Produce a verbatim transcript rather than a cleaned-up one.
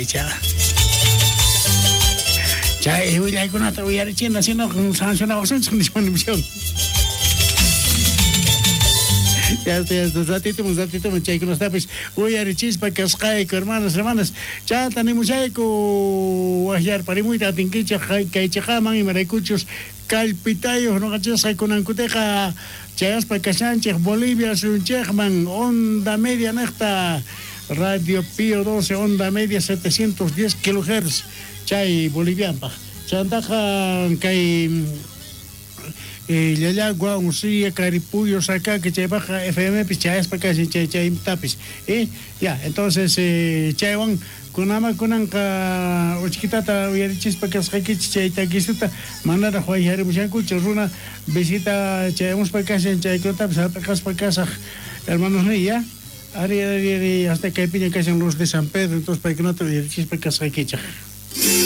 ya. Ya, y voy a ir con otra, voy a ir china, haciendo con sancionados en su misión. Ya estoy, ya un ratito, un ratito, me chay con los tapes. Voy a ir chispa, cascaico, hermanos, hermanas. Ya tenemos chayco, guajar, para muy tatinquicha, caichajaman y maracuchos, calpitayos, no gachas, con ancuteja, chayas para Casanche, Bolivia, Sunchegman, onda media necta, Radio Pío doce, onda media setecientos diez kilohertz, chay boliviana. Chantaja, cay. Eh, Yayagua, Unsía, Caripuyos, acá, que chay baja F M, pues chay es para acá, chay chay tapis. Eh, ya, entonces, eh, chay van, con ama, con anca, o chiquitata, voy a decir para que se quede chay taquisuta, mandar a jugar y muchanco, chorruna, visita, chay vamos para acá, chay cota, pues para acá, para casa, hermanos, ni ya. Ari, ari, ari, hasta que piña que hacen los de San Pedro, entonces para que no te voy a decir para que se quede.